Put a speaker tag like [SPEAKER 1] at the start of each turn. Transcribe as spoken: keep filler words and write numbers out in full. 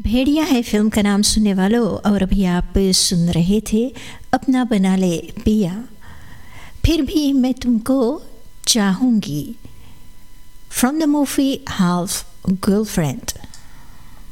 [SPEAKER 1] भेड़िया है फिल्म का नाम सुनने वालों, और अभी आप सुन रहे थे अपना बना ले पिया, फिर भी मैं तुमको चाहूँगी, from the movie half girlfriend.